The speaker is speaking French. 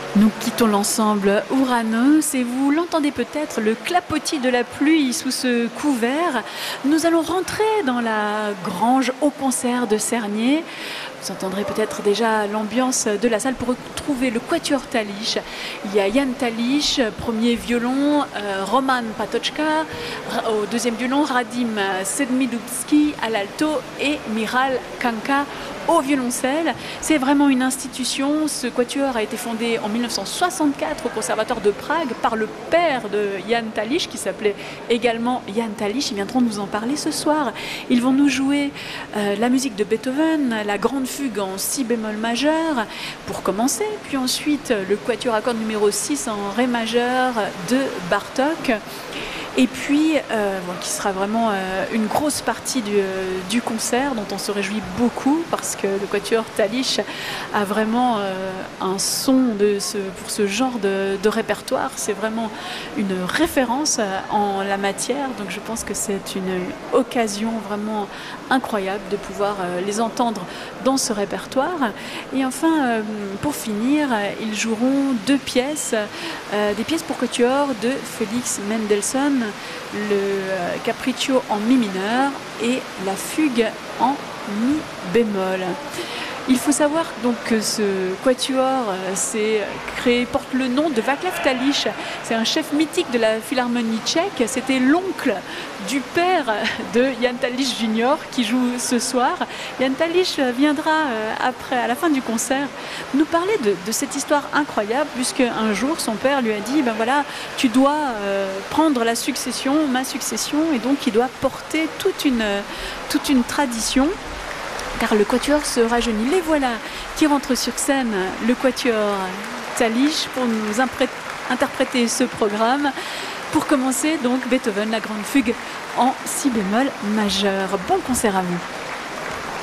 Nous quittons l'ensemble Ouranos et vous l'entendez peut-être, le clapotis de la pluie sous ce couvert. Nous allons rentrer dans la grange au concert de Cernay. Vous entendrez peut-être déjà l'ambiance de la salle pour retrouver le Quatuor Talich. Il y a Jan Talich, premier violon, Roman Patočka, au deuxième violon, Radim Sedmidubski à l'alto et Miral Kanka au violoncelle. C'est vraiment une institution. Ce quatuor a été fondé en 1964 au Conservatoire de Prague par le père de Jan Talich, qui s'appelait également Jan Talich. Ils viendront nous en parler ce soir. Ils vont nous jouer la musique de Beethoven, la grande fugue en si bémol majeur pour commencer, puis ensuite le quatuor à cordes numéro 6 en ré majeur de Bartók. Et puis, qui sera vraiment une grosse partie du concert dont on se réjouit beaucoup parce que le Quatuor Talich a vraiment un son pour ce genre de répertoire. C'est vraiment une référence en la matière. Donc je pense que c'est une occasion vraiment incroyable de pouvoir les entendre dans ce répertoire. Et enfin, pour finir, ils joueront deux pièces, des pièces pour quatuor de Félix Mendelssohn, le Capriccio en mi mineur et la fugue en mi bémol. Il faut savoir donc que ce quatuor porte le nom de Václav Talich. C'est un chef mythique de la Philharmonie tchèque. C'était l'oncle du père de Jan Talich Jr. qui joue ce soir. Jan Talich viendra à la fin du concert, nous parler de cette histoire incroyable, puisque un jour son père lui a dit ben voilà, tu dois prendre la succession, ma succession, et donc il doit porter toute une tradition. Car le quatuor se rajeunit. Les voilà qui rentrent sur scène, le quatuor Talich, pour nous interpréter ce programme. Pour commencer, donc, Beethoven, la grande fugue en si bémol majeur. Bon concert à vous.